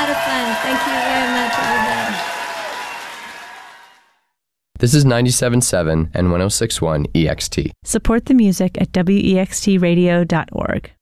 lot of fun. Thank you very much, everybody. This is 97.7 and 106.1 EXT. Support the music at wextradio.org.